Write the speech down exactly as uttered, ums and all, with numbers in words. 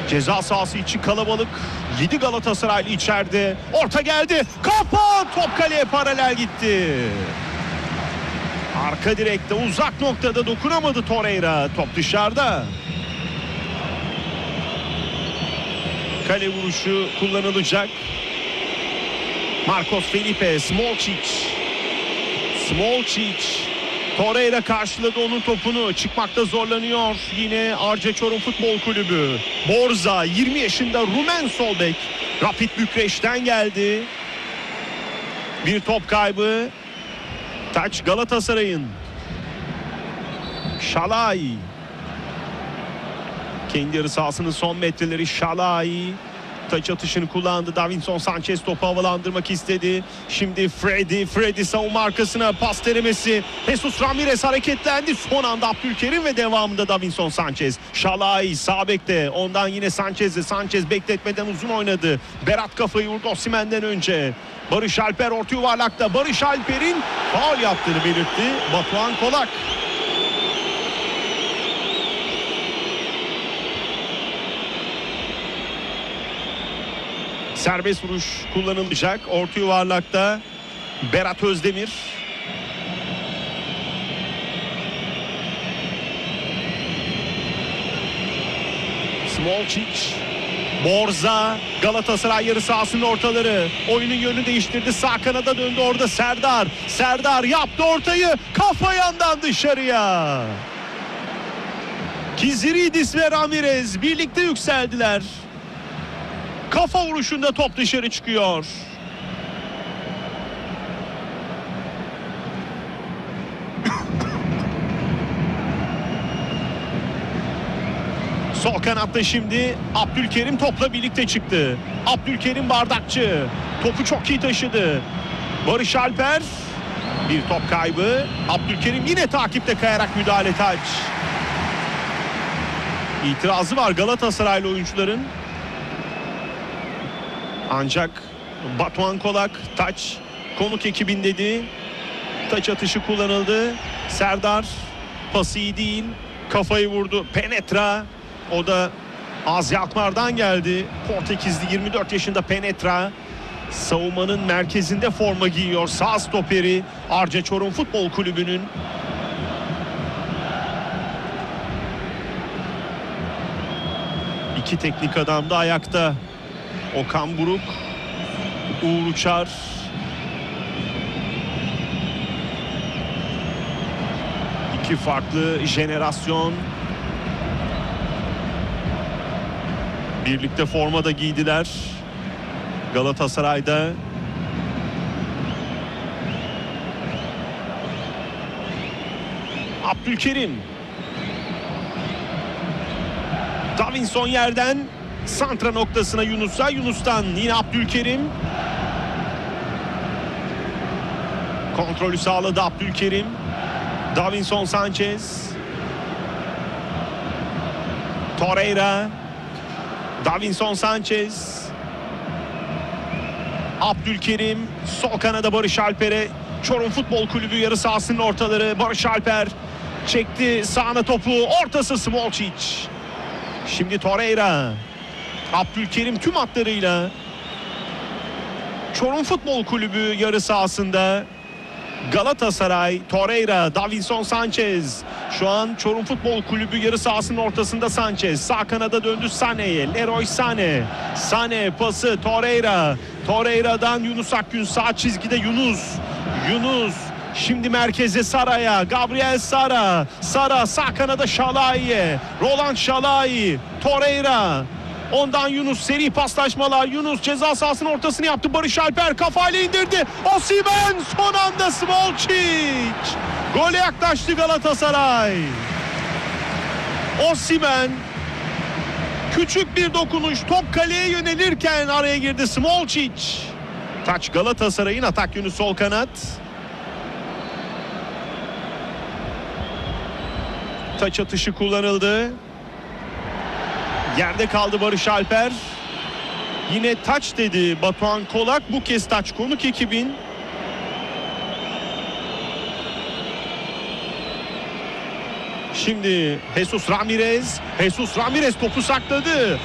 Ceza sahası içi kalabalık. yedi Galatasaraylı içeride. Orta geldi. Kafa! Top kaleye paralel gitti. Arka direkte uzak noktada dokunamadı Torreira. Top dışarıda. Kale vuruşu kullanılacak. Marcos Felipe, Smolcic. Smolcic. Torreira karşıladı onun topunu. Çıkmakta zorlanıyor. Yine Arca Çorum Futbol Kulübü. Borza yirmi yaşında Rumen sol bek. Rapid Bükreş'ten geldi. Bir top kaybı. Taç Galatasaray'ın. Şalay. Kendi yarı sahasının son metreleri Şalay. Taç atışını kullandı. Davinson Sanchez topu havalandırmak istedi. Şimdi Freddy. Freddy savunma arkasına pas denemesi. Jesus Ramirez hareketlendi. Son anda Abdülkerim ve devamında Davinson Sanchez. Şalay sağ bekte. Ondan yine Sanchez'e. Sanchez bekletmeden uzun oynadı. Berat kafayı vurdu Osimhen'den önce. Barış Alper orta yuvarlakta. Barış Alper'in faul yaptığını belirtti Batuhan Kolak. Serbest vuruş kullanılacak. Orta yuvarlakta Berat Özdemir. Smolcic. Borza. Galatasaray yarı sahasının ortaları. Oyunun yönünü değiştirdi. Sağ kanada döndü orada Serdar. Serdar yaptı ortayı. Kafa yandan dışarıya. Kiziridis ve Ramirez birlikte yükseldiler. Kafa vuruşunda top dışarı çıkıyor. Sol kanatta şimdi Abdülkerim topla birlikte çıktı. Abdülkerim Bardakçı topu çok iyi taşıdı. Barış Alper bir top kaybı. Abdülkerim yine takipte kayarak müdahale Taç. İtirazı var Galatasaraylı oyuncuların. Ancak Batuhan Kolak Taç konuk ekibin dedi. Taç atışı kullanıldı. Serdar pası iyi değil. Kafayı vurdu. Penetra. O da Azi Akmar'dan geldi. Portekizli yirmi dört yaşında Penetra. Savunmanın merkezinde forma giyiyor. Sağ stoperi Arca Çorum Futbol Kulübü'nün. İki teknik adam da ayakta. Okan Buruk, Uğur Uçar. İki farklı jenerasyon. Birlikte forma da giydiler. Galatasaray'da. Abdülkerim. Davinson yerden. Santra noktasına Yunus'a. Yunus'tan yine Abdülkerim. Kontrolü sağladı Abdülkerim. Davinson Sanchez. Torreira. Davinson Sanchez. Abdülkerim. Sol kanada Barış Alper'e. Çorum Futbol Kulübü yarı sahasının ortaları. Barış Alper çekti sağına topu. Ortası Smolcic. Şimdi Torreira. Abdülkerim tüm hatlarıyla Çorum Futbol Kulübü yarı sahasında. Galatasaray, Torreira, Davinson Sanchez. Şu an Çorum Futbol Kulübü yarı sahasının ortasında Sanchez. Sağ kanada döndü Sané'ye. Leroy Sané. Sané pası Torreira. Torreira'dan Yunus Akgün sağ çizgide Yunus. Yunus. Şimdi merkeze Sara'ya. Gabriel Sara. Sara sağ kanada Şalay'e. Roland Şalay. Torreira. Ondan Yunus seri paslaşmalar. Yunus ceza sahasının ortasını yaptı. Barış Alper kafayla indirdi. Osimhen son anda Smolcic. Gole yaklaştı Galatasaray. Osimhen küçük bir dokunuş. Top kaleye yönelirken araya girdi Smolcic. Taç Galatasaray'ın atak yönü sol kanat. Taç atışı kullanıldı. Yerde kaldı Barış Alper. Yine taç dedi Batuhan Kolak. Bu kez taç konuk ekibin. Şimdi Jesus Ramirez. Jesus Ramirez topu sakladı.